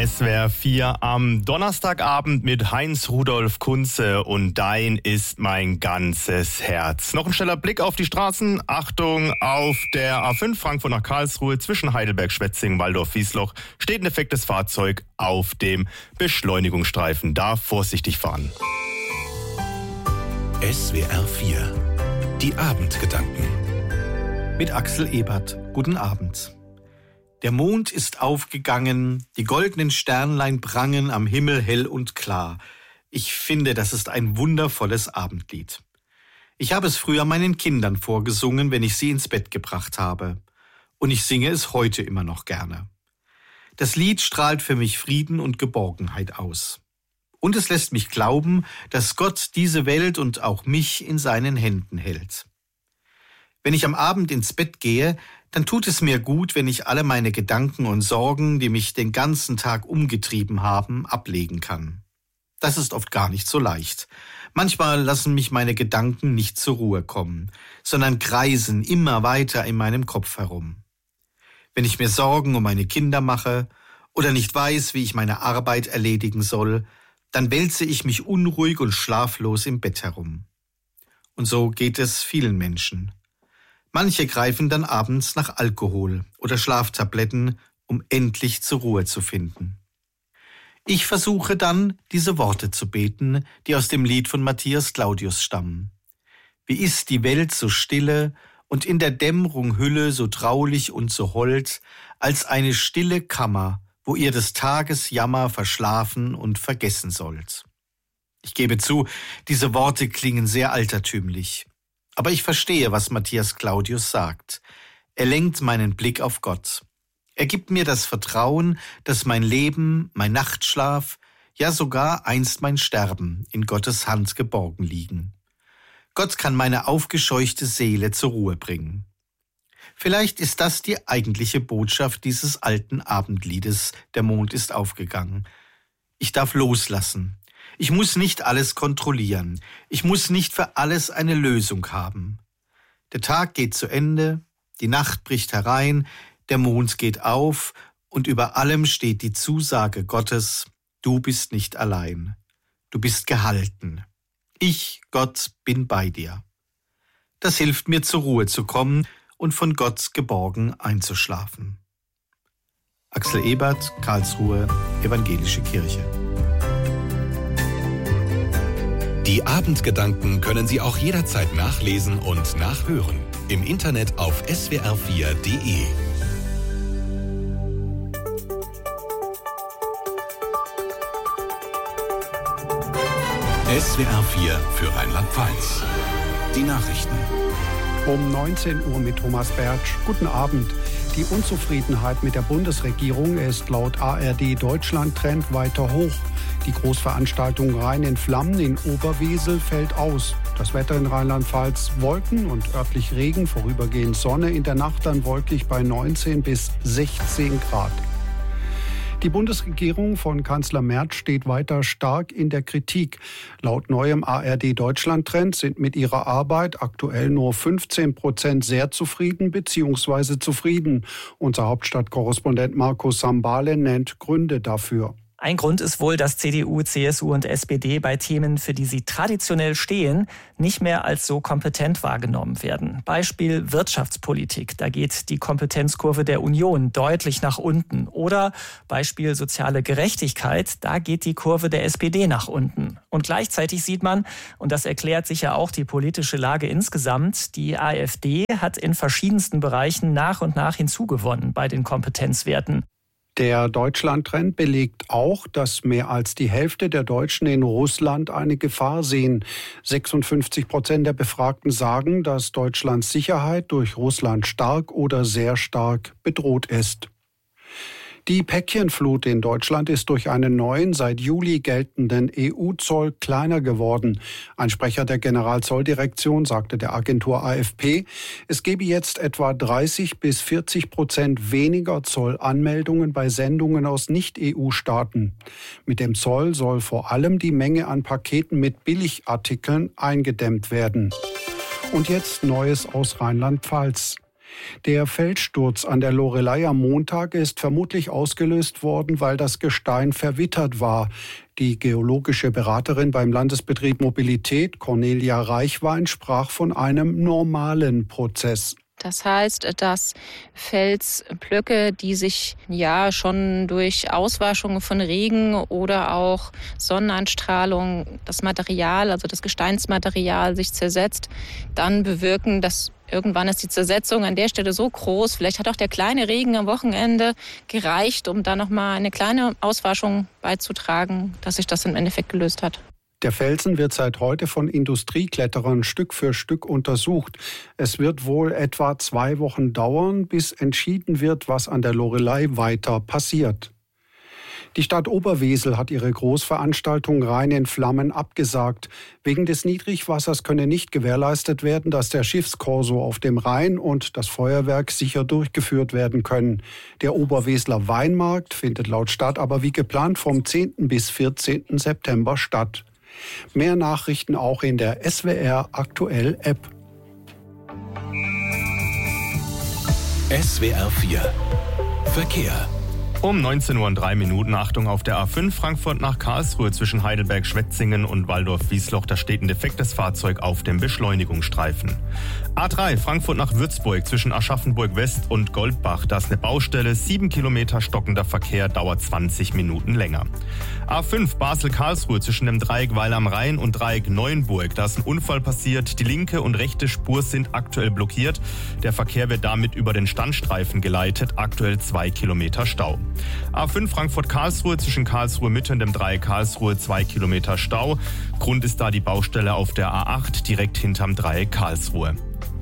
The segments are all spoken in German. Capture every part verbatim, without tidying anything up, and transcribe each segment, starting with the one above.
S W R vier am Donnerstagabend mit Heinz-Rudolf Kunze und Dein ist mein ganzes Herz. Noch ein schneller Blick auf die Straßen. Achtung, auf der A fünf Frankfurt nach Karlsruhe zwischen Heidelberg, Schwetzingen, Waldorf, Wiesloch steht ein defektes Fahrzeug auf dem Beschleunigungsstreifen. Da vorsichtig fahren. S W R vier, die Abendgedanken. Mit Axel Ebert. Guten Abend. Der Mond ist aufgegangen, die goldenen Sternlein prangen am Himmel hell und klar. Ich finde, das ist ein wundervolles Abendlied. Ich habe es früher meinen Kindern vorgesungen, wenn ich sie ins Bett gebracht habe. Und ich singe es heute immer noch gerne. Das Lied strahlt für mich Frieden und Geborgenheit aus. Und es lässt mich glauben, dass Gott diese Welt und auch mich in seinen Händen hält. Wenn ich am Abend ins Bett gehe, dann tut es mir gut, wenn ich alle meine Gedanken und Sorgen, die mich den ganzen Tag umgetrieben haben, ablegen kann. Das ist oft gar nicht so leicht. Manchmal lassen mich meine Gedanken nicht zur Ruhe kommen, sondern kreisen immer weiter in meinem Kopf herum. Wenn ich mir Sorgen um meine Kinder mache oder nicht weiß, wie ich meine Arbeit erledigen soll, dann wälze ich mich unruhig und schlaflos im Bett herum. Und so geht es vielen Menschen. Manche greifen dann abends nach Alkohol oder Schlaftabletten, um endlich zur Ruhe zu finden. Ich versuche dann, diese Worte zu beten, die aus dem Lied von Matthias Claudius stammen. Wie ist die Welt so stille und in der Dämmerung Hülle so traulich und so hold, als eine stille Kammer, wo ihr des Tages Jammer verschlafen und vergessen sollt. Ich gebe zu, diese Worte klingen sehr altertümlich. Aber ich verstehe, was Matthias Claudius sagt. Er lenkt meinen Blick auf Gott. Er gibt mir das Vertrauen, dass mein Leben, mein Nachtschlaf, ja sogar einst mein Sterben in Gottes Hand geborgen liegen. Gott kann meine aufgescheuchte Seele zur Ruhe bringen. Vielleicht ist das die eigentliche Botschaft dieses alten Abendliedes, Der Mond ist aufgegangen. Ich darf loslassen. Ich muss nicht alles kontrollieren. Ich muss nicht für alles eine Lösung haben. Der Tag geht zu Ende, die Nacht bricht herein, der Mond geht auf und über allem steht die Zusage Gottes, du bist nicht allein. Du bist gehalten. Ich, Gott, bin bei dir. Das hilft mir, zur Ruhe zu kommen und von Gott geborgen einzuschlafen. Axel Ebert, Karlsruhe, Evangelische Kirche. Die Abendgedanken können Sie auch jederzeit nachlesen und nachhören. Im Internet auf S W R vier Punkt de. S W R vier für Rheinland-Pfalz. Die Nachrichten. Um neunzehn Uhr mit Thomas Bertsch. Guten Abend. Die Unzufriedenheit mit der Bundesregierung ist laut A R D Deutschland-Trend weiter hoch. Die Großveranstaltung Rhein in Flammen in Oberwesel fällt aus. Das Wetter in Rheinland-Pfalz: Wolken und örtlich Regen, vorübergehend Sonne, in der Nacht dann wolkig bei neunzehn bis sechzehn Grad. Die Bundesregierung von Kanzler Merz steht weiter stark in der Kritik. Laut neuem A R D Deutschland-Trend sind mit ihrer Arbeit aktuell nur fünfzehn Prozent sehr zufrieden bzw. zufrieden. Unser Hauptstadtkorrespondent Markus Sambale nennt Gründe dafür. Ein Grund ist wohl, dass C D U, C S U und S P D bei Themen, für die sie traditionell stehen, nicht mehr als so kompetent wahrgenommen werden. Beispiel Wirtschaftspolitik. Da geht die Kompetenzkurve der Union deutlich nach unten. Oder Beispiel soziale Gerechtigkeit. Da geht die Kurve der S P D nach unten. Und gleichzeitig sieht man, und das erklärt sicher auch die politische Lage insgesamt, die AfD hat in verschiedensten Bereichen nach und nach hinzugewonnen bei den Kompetenzwerten. Der Deutschland-Trend belegt auch, dass mehr als die Hälfte der Deutschen in Russland eine Gefahr sehen. sechsundfünfzig Prozent der Befragten sagen, dass Deutschlands Sicherheit durch Russland stark oder sehr stark bedroht ist. Die Päckchenflut in Deutschland ist durch einen neuen, seit Juli geltenden E U-Zoll kleiner geworden. Ein Sprecher der Generalzolldirektion sagte der Agentur A F P, es gebe jetzt etwa dreißig bis vierzig Prozent weniger Zollanmeldungen bei Sendungen aus Nicht-E U-Staaten. Mit dem Zoll soll vor allem die Menge an Paketen mit Billigartikeln eingedämmt werden. Und jetzt Neues aus Rheinland-Pfalz. Der Felssturz an der Loreley am Montag ist vermutlich ausgelöst worden, weil das Gestein verwittert war. Die geologische Beraterin beim Landesbetrieb Mobilität, Cornelia Reichwein, sprach von einem normalen Prozess. Das heißt, dass Felsblöcke, die sich ja schon durch Auswaschung von Regen oder auch Sonneneinstrahlung das Material, also das Gesteinsmaterial sich zersetzt, dann bewirken, dass irgendwann ist die Zersetzung an der Stelle so groß. Vielleicht hat auch der kleine Regen am Wochenende gereicht, um da nochmal eine kleine Auswaschung beizutragen, dass sich das im Endeffekt gelöst hat. Der Felsen wird seit heute von Industriekletterern Stück für Stück untersucht. Es wird wohl etwa zwei Wochen dauern, bis entschieden wird, was an der Loreley weiter passiert. Die Stadt Oberwesel hat ihre Großveranstaltung Rhein in Flammen abgesagt. Wegen des Niedrigwassers könne nicht gewährleistet werden, dass der Schiffskorso auf dem Rhein und das Feuerwerk sicher durchgeführt werden können. Der Oberwesler Weinmarkt findet laut Stadt aber wie geplant vom zehnten bis vierzehnten September statt. Mehr Nachrichten auch in der S W R Aktuell App. S W R vier Verkehr. Um neunzehn Uhr und drei Minuten, Achtung auf der A fünf Frankfurt nach Karlsruhe zwischen Heidelberg-Schwetzingen und Waldorf-Wiesloch. Da steht ein defektes Fahrzeug auf dem Beschleunigungsstreifen. A drei Frankfurt nach Würzburg zwischen Aschaffenburg-West und Goldbach. Da ist eine Baustelle, sieben Kilometer stockender Verkehr, dauert zwanzig Minuten länger. A fünf Basel-Karlsruhe zwischen dem Dreieck Weil am Rhein und Dreieck Neuenburg. Da ist ein Unfall passiert. Die linke und rechte Spur sind aktuell blockiert. Der Verkehr wird damit über den Standstreifen geleitet. Aktuell zwei Kilometer Stau. A fünf Frankfurt-Karlsruhe zwischen Karlsruhe-Mitte und dem Dreieck Karlsruhe zwei Kilometer Stau. Grund ist da die Baustelle auf der A acht direkt hinterm Dreieck Karlsruhe.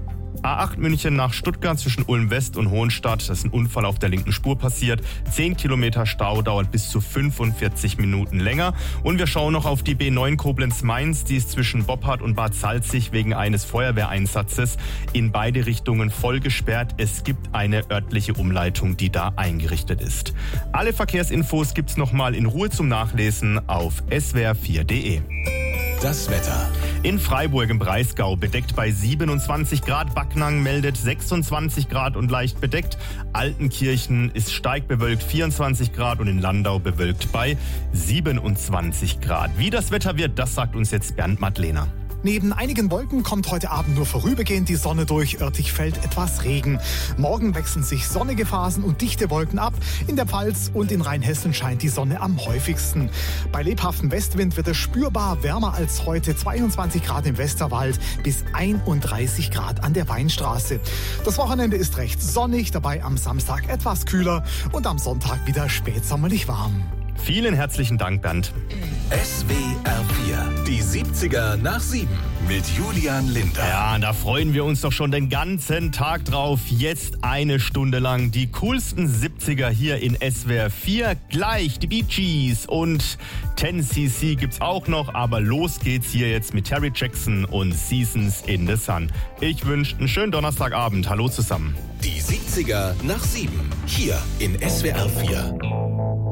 A acht München nach Stuttgart zwischen Ulm-West und Hohenstadt. Das ist ein Unfall auf der linken Spur passiert. zehn Kilometer Stau, dauert bis zu fünfundvierzig Minuten länger. Und wir schauen noch auf die B neun Koblenz-Mainz. Die ist zwischen Boppard und Bad Salzig wegen eines Feuerwehreinsatzes in beide Richtungen voll gesperrt. Es gibt eine örtliche Umleitung, die da eingerichtet ist. Alle Verkehrsinfos gibt's nochmal in Ruhe zum Nachlesen auf S W R vier punkt de. Das Wetter. In Freiburg im Breisgau bedeckt bei siebenundzwanzig Grad. Backnang meldet sechsundzwanzig Grad und leicht bedeckt. Altenkirchen ist stark bewölkt vierundzwanzig Grad und in Landau bewölkt bei siebenundzwanzig Grad. Wie das Wetter wird, das sagt uns jetzt Bernd Madlener. Neben einigen Wolken kommt heute Abend nur vorübergehend die Sonne durch. Örtlich fällt etwas Regen. Morgen wechseln sich sonnige Phasen und dichte Wolken ab. In der Pfalz und in Rheinhessen scheint die Sonne am häufigsten. Bei lebhaftem Westwind wird es spürbar wärmer als heute. zweiundzwanzig Grad im Westerwald bis einunddreißig Grad an der Weinstraße. Das Wochenende ist recht sonnig, dabei am Samstag etwas kühler und am Sonntag wieder spätsommerlich warm. Vielen herzlichen Dank, Bernd. S W R vier, die siebziger nach sieben mit Julian Linder. Ja, da freuen wir uns doch schon den ganzen Tag drauf. Jetzt eine Stunde lang die coolsten siebziger hier in S W R vier. Gleich die Bee Gees und ten C C gibt's auch noch. Aber los geht's hier jetzt mit Terry Jackson und Seasons in the Sun. Ich wünsche einen schönen Donnerstagabend. Hallo zusammen. Die siebziger nach sieben, hier in S W R vier.